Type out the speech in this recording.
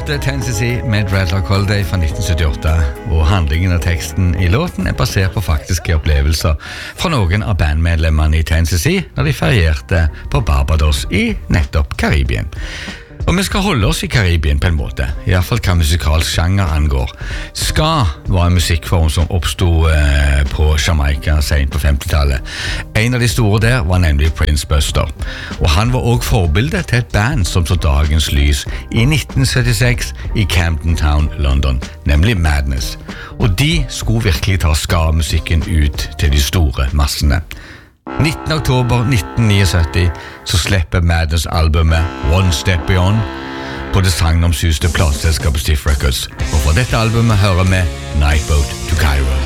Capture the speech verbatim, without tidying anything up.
hørte Tennessee med Dreadlock Holiday fra nitten syttiåtte, og handlingen av teksten i låten er basert på faktiske opplevelser fra noen av bandmedlemmene i Tennessee når de ferierte på Barbados i nettopp Karibien. Og vi skal holde oss i Karibien på en måte, i hvert fall hva musikalsk sjanger angår. Ska var en musikkform som oppstod eh, på Jamaica sent på femtitallet. En av de store der var nemlig Prince Buster, og han var også forbildet til et band som så dagens lys i nitten syttiseks i Camden Town, London, nemlig Madness. Og de skulle virkelig ta ska-musikken ut til de store massene. nittende oktober nitten syttioni så slipper Madness albumet One Step Beyond på det sagnomsuste plateselskapet Stiff Records, og fra dette albumet hører vi Nightboat to Cairo.